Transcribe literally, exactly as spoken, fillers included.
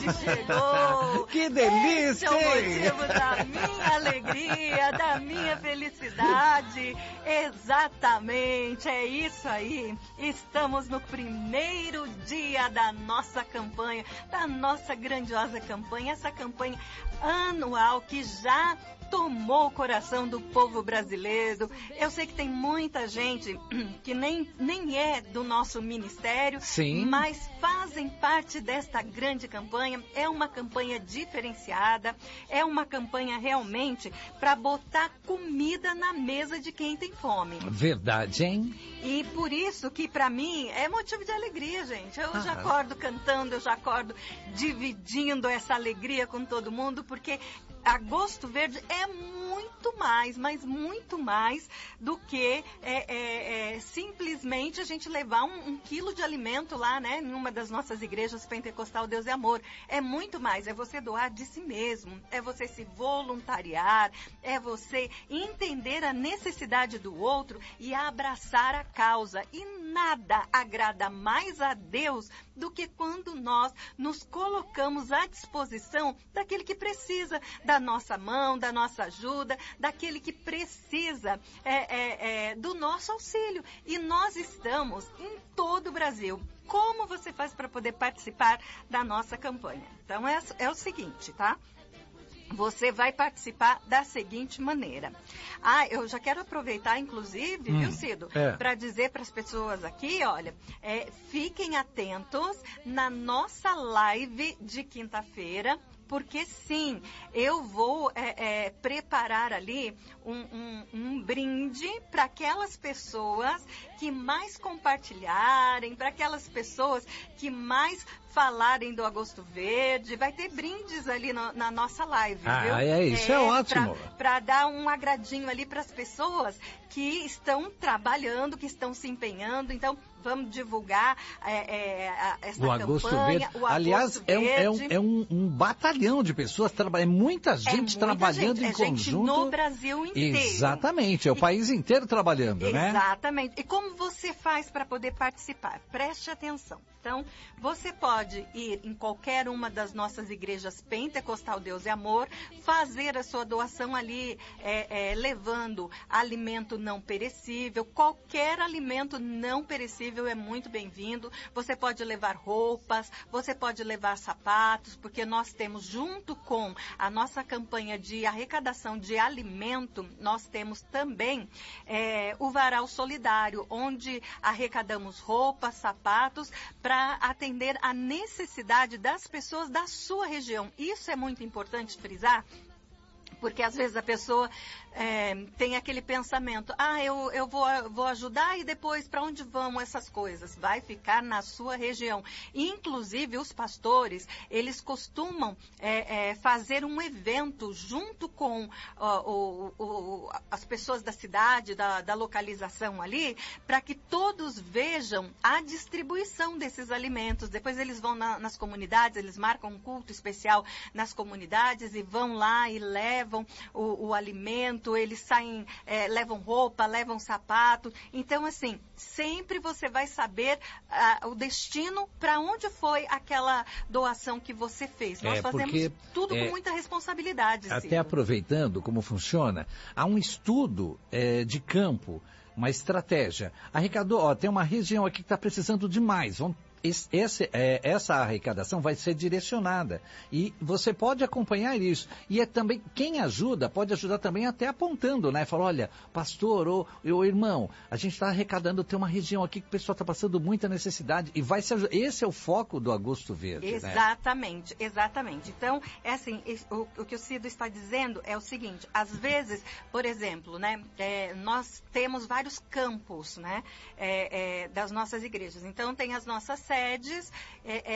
gente chegou. Que delícia! Esse é o motivo da minha alegria, da minha felicidade. Exatamente, é isso aí. Estamos no primeiro dia da nossa campanha, da nossa grandiosa campanha, essa campanha anual que já tomou o coração do povo brasileiro. Eu sei que tem muita gente que nem, nem é do nosso ministério, Sim, mas fazem parte desta grande campanha. É uma campanha diferenciada, é uma campanha realmente para botar comida na mesa de quem tem fome. verdade, hein? E por isso que para mim é motivo de alegria, gente. Eu Ah. já acordo cantando, eu já acordo dividindo essa alegria com todo mundo, porque Agosto Verde é muito mais, mas muito mais do que é, é, é, simplesmente a gente levar um, um quilo de alimento lá, né, em uma das nossas igrejas pentecostal Deus é Amor. É muito mais, é você doar de si mesmo, é você se voluntariar, é você entender a necessidade do outro e abraçar a causa. E nada agrada mais a Deus do que quando nós nos colocamos à disposição daquele que precisa da nossa mão, da nossa ajuda, daquele que precisa é, é, é, do nosso auxílio. E nós estamos em todo o Brasil. Como você faz para poder participar da nossa campanha? Então é, é o seguinte, tá? Você vai participar da seguinte maneira. Ah, eu já quero aproveitar, inclusive, hum, viu, Cido? É. Para dizer para as pessoas aqui, olha, é, fiquem atentos na nossa live de quinta-feira, porque sim, eu vou é, é, preparar ali um, um, um brinde para aquelas pessoas que mais compartilharem, para aquelas pessoas que mais falarem do Agosto Verde. Vai ter brindes ali no, na nossa live, ah, viu? É, isso é, é ótimo. Para dar um agradinho ali para as pessoas que estão trabalhando, que estão se empenhando. Então, vamos divulgar é, é, essa o Agosto campanha. Verde. O Agosto Aliás, Verde. é, um, é um, um batalhão de pessoas trabalhando, é muita gente é muita trabalhando gente, em é conjunto. Gente no Brasil inteiro. Exatamente, é o e, país inteiro trabalhando, né? Exatamente. E como você faz para poder participar? Preste atenção. Então, você pode ir em qualquer uma das nossas igrejas pentecostal Deus e Amor, fazer a sua doação ali, é, é, levando alimento não perecível. Qualquer alimento não perecível é muito bem-vindo. Você pode levar roupas, você pode levar sapatos, porque nós temos, junto com a nossa campanha de arrecadação de alimento, nós temos também é, o Varal Solidário, onde arrecadamos roupas, sapatos, para atender a necessidade das pessoas da sua região. Isso é muito importante frisar, porque às vezes a pessoa é, tem aquele pensamento, ah, eu, eu vou, vou ajudar e depois para onde vão essas coisas? Vai ficar na sua região. Inclusive os pastores, eles costumam é, é, fazer um evento junto com ó, o, o, as pessoas da cidade, da, da localização ali, para que todos vejam a distribuição desses alimentos. Depois eles vão na, nas comunidades, eles marcam um culto especial nas comunidades e vão lá e levam levam o, o alimento, eles saem, é, levam roupa, levam sapato. Então, assim, sempre você vai saber uh, o destino para onde foi aquela doação que você fez. Nós é, fazemos porque, tudo é, com muita responsabilidade. Até Ciro. Aproveitando como funciona, há um estudo é, de campo, uma estratégia. Arrecadou, ó, tem uma região aqui que está precisando de mais, vamos Esse, é, essa arrecadação vai ser direcionada e você pode acompanhar isso. E é também, quem ajuda, pode ajudar também até apontando, né? Fala, olha, pastor ou, ou irmão, a gente está arrecadando, tem uma região aqui que o pessoal está passando muita necessidade e vai se ajudar. Esse é o foco do Agosto Verde, Exatamente, né? exatamente. Então, é assim, o, o que o Cido está dizendo é o seguinte, às vezes, por exemplo, né, é, nós temos vários campos, né, é, é, das nossas igrejas. Então, tem as nossas sedes, é, é,